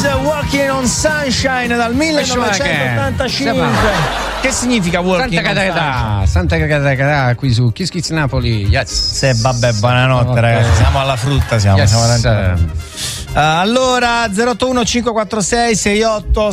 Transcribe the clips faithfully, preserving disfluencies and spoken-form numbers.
Walking on Sunshine dal millenovecentottantacinque. Che significa Walking Santa on Sunshine? Santa Catarata qui su Kiss Kiss Napoli. Yes. Se vabbè, buonanotte okay. ragazzi, siamo alla frutta, siamo, yes. siamo Uh, allora zero otto uno cinque quattro sei sei otto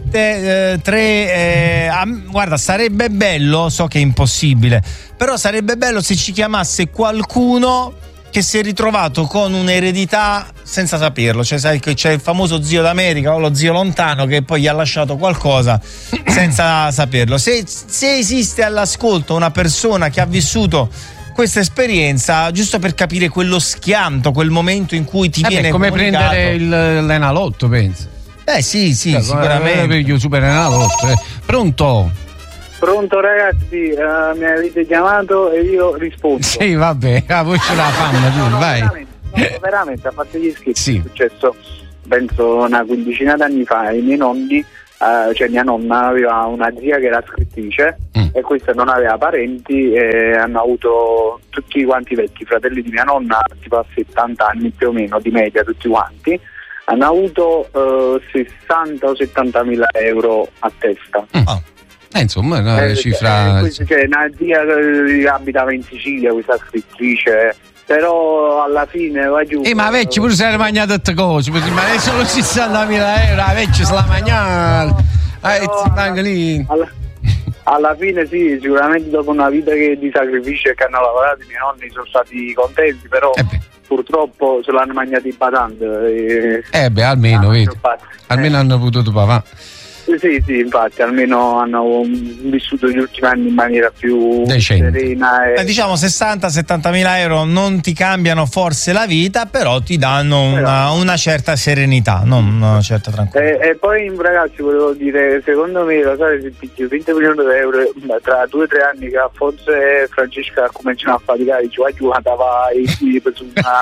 sette tre eh, ah, guarda, sarebbe bello, so che è impossibile, però sarebbe bello se ci chiamasse qualcuno che si è ritrovato con un'eredità senza saperlo, cioè sai che c'è il famoso zio d'America o lo zio lontano che poi gli ha lasciato qualcosa senza saperlo. Se, se esiste all'ascolto una persona che ha vissuto questa esperienza, giusto per capire quello schianto, quel momento in cui ti eh viene beh, come comunicato. Prendere il, l'Enalotto, penso. Eh sì, sì, eh, sicuramente. Io super Enalotto. Eh. Pronto? Pronto ragazzi, uh, mi avete chiamato e io rispondo. Sì, vabbè, la voce la fanno, tu, no, no, vai. Veramente, no, veramente, a parte gli scherzi, sì. È successo penso una quindicina d'anni fa. I miei nonni, uh, cioè mia nonna aveva una zia che era scrittrice mm. e questa non aveva parenti e hanno avuto tutti quanti vecchi fratelli di mia nonna, tipo a settanta anni più o meno di media tutti quanti, hanno avuto uh, sessanta o settantamila mila euro a testa. Mm. Oh. Eh, insomma, una eh, cifra. Eh, cioè, una zia che abitava in Sicilia, questa scrittrice, però alla fine va giù. Eh, ma vecchio pure se era mangiato tutte cose, ma è solo sessantamila euro, la vecchia se la mangiava. Eh, alla, lì. Alla, alla fine sì, sicuramente dopo una vita che di sacrificio che hanno lavorato i miei nonni sono stati contenti, però eh purtroppo se l'hanno mangiati badando. E, eh beh, almeno, vedi. Almeno eh. hanno potuto pavare. Sì, sì, infatti, almeno hanno vissuto gli ultimi anni in maniera più decente. Serena. E... Eh, diciamo sessanta settantamila euro non ti cambiano forse la vita, però ti danno una, però... una certa serenità, non una certa tranquillità. E, e poi ragazzi volevo dire, secondo me lo sai, se picchi venti milioni di euro tra due o tre anni che forse Francesca cominciano a faticare, dice vai giù, andava i figli per una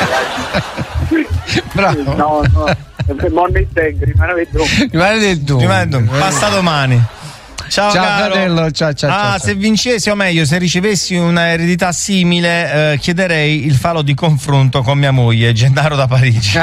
bravo. No, no. Rimane tu. Rimane tu. Basta domani. Ciao, ciao caro. fratello, ciao, ciao, ah, ciao, se vincessi, o meglio, se ricevessi una eredità simile, eh, chiederei il falò di confronto con mia moglie, Gennaro da Parigi.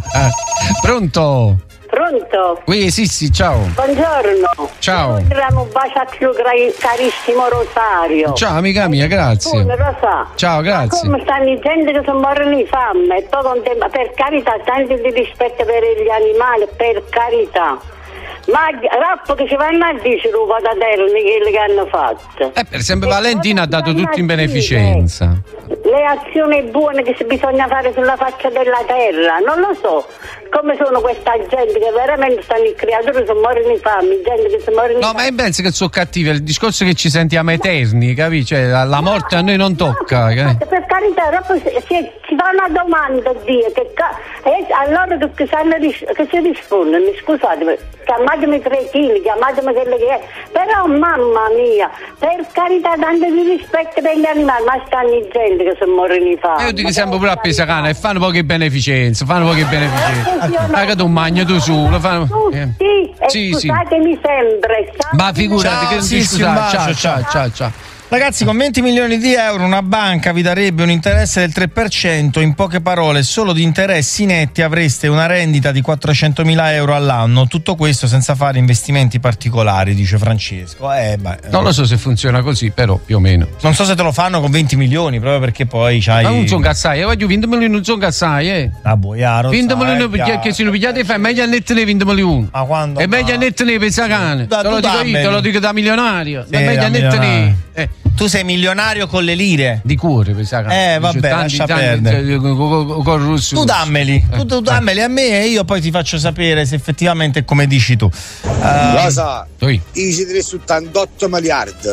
Pronto? Pronto? Oui, sì, sì, ciao. Buongiorno. Ciao. Un bacio al più carissimo Rosario. Ciao amica mia, grazie. Rosa. Ciao, grazie. Come stanno i gente che sono morti di fame? E poi con te, per carità, tanto di rispetto per gli animali, per carità. Ma Rappo che ci vanno a dire ruba da terra quelli che hanno fatto. Eh, per esempio Valentina ha dato tutto in beneficenza. Le azioni buone che bisogna fare sulla faccia della terra, non lo so come sono questa gente che veramente stanno i creatori, sono morti di fame, gente che sono morti di no, fame. ma penso che sono cattivi, il discorso è che ci sentiamo eterni, capisci? Cioè, la, la morte no, a noi non tocca. No, per carità, dopo si, si, si fa una domanda, Dio, che e allora che, che, sanno, che si rispondono, scusate, chiamatemi cretini, chiamatemi quello che è, però mamma mia, per carità, tanto di rispetto per gli animali, ma stanno i gente che sono morti di fame. Io dico sempre pure a Pesacana e fanno poche beneficenze, fanno poche beneficenze. Ma che tu mangi tu su, lo fanno. Eh. Sì, sì, scusatemi sì. sempre. Ma figurati ciao, che non sì, ti sì, scusate. Ciao, ciao, ciao, ciao. Ragazzi, con venti milioni di euro una banca vi darebbe un interesse del tre per cento, in poche parole solo di interessi netti avreste una rendita di quattrocentomila euro all'anno, tutto questo senza fare investimenti particolari, dice Francesco. Eh, beh, non lo so se funziona così, però più o meno. Non so se te lo fanno con venti milioni, proprio perché poi c'hai... Ma non sono cazzai, eh, voglio venti milioni, non sono cazzai, eh. Ah, boiaro. venti milioni perché che se non pigliate fai meglio a nettene venti milioni. Ma quando? È meglio a nettene Pesacane. Te lo dico io, te lo dico da milionario. Sì, è meglio a nettene. Eh. Tu sei milionario con le lire di cuore, Pesacane. Eh vabbè, tanti, lascia tanti, perdere. Con, con russo, tu dammeli, tu, tu dammeli a me e io poi ti faccio sapere se effettivamente è come dici tu. Uh, Lo sa, i trecentottantotto miliardi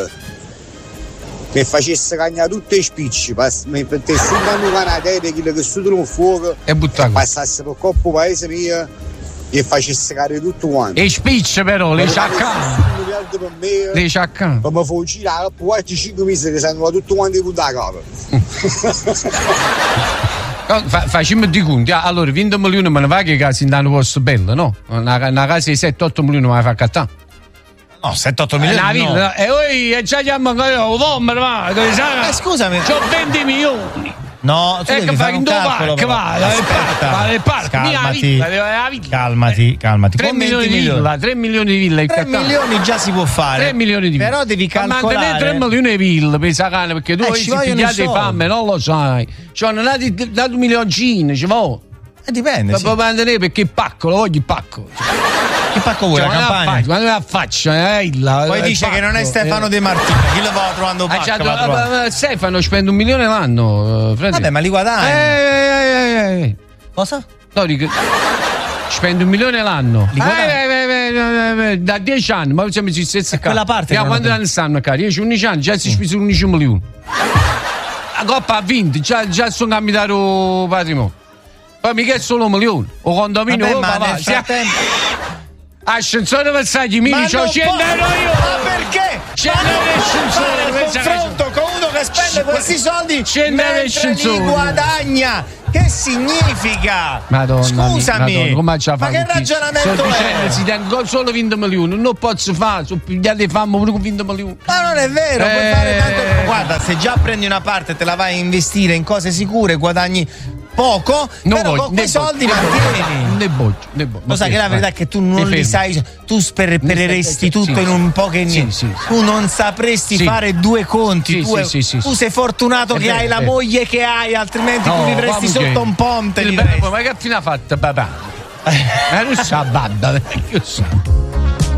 che facesse cagnare tutte le spicci, mi mettesse un anno canadere che studiano un fuoco e buttato. Passasse per coppo paese mio e facesse cagare tutto quanto. E spicce però, le ciaccane. Le ciaccane. Ma mi fu girare poi cinque mesi che sanno tutto quanto di da capo. Facciamo di conti, allora venti milioni me ne va che casi in un posto bello, no? Una, una casa di sette otto milioni me la fa cattare. No, sette otto milioni no. no. E poi già chiamo ancora un uomo, ma eh, scusami. c'ho venti milioni. No, tu eh, devi che fare fai un in calcolo. parco, va, va, va, va, parco, calmati, calmati, calmati. tre milioni di villa, tre milioni di villa in tre milioni già si può fare. tre milioni di villa. Però devi calcolare. Ma mantenere tre milioni di villa, pensa cane, perché tu eh, hai pigliato fame, non lo sai. Ci hanno dato due milioncini, ci vuole. Eh, dipende. Ma sì. puoi mantenere perché pacco, lo voglio il pacco. Che pacco vuoi, cioè, la campagna? Ma non la faccia, eh, la, poi dice pacco, che non è Stefano eh. De Martino, chi lo va trovando pacco? Ah, già, va Stefano spende un milione l'anno, uh, vabbè, ma li guadagni. Eh, eh, eh, eh. Cosa? No, dico, spende un milione l'anno. Li guadagni? Eh, eh, eh, eh, da dieci anni, ma siamo ci stessi qua. Quella parte. Ja, quanti anni stanno, cari? dieci undici anni, già si spese undici milioni. La Coppa ha vinto, già, già sono cambiato patrimonio. Poi mica è solo un milione. O condominio, vabbè, oh, ma va, nel frattempo... Ascensore per saggi, mi dice scendere io! Ma perché? Scendere l'ascensore! Ma confronto con uno che spende questi soldi scendere mentre li guadagna! Che significa? Madonna, scusami, Madonna, come ci ha ma fatto che qui? ragionamento Sto è? dicendo, si tengo solo venti milioni, non posso fare, sono pigliati fame pure con venti milioni. Ma non è vero, eh... puoi fare tanto. Guarda, se già prendi una parte e te la vai a investire in cose sicure, guadagni poco, no, però voglio, con quei soldi ne mantieni. Ne voglio, ne voglio. Lo sai che la verità è che tu non li sai, tu sperpereresti tutto sì, in un po' che sì, niente. sì, tu non sapresti sì. fare due conti. Sì, tu, sì, sì, tu sì, sei fortunato è che vero, hai la vero. moglie che hai, altrimenti no, tu vivresti sotto che... un ponte. Il bello, ma che fine ha fatto papà? Ma non sa babba, che sa.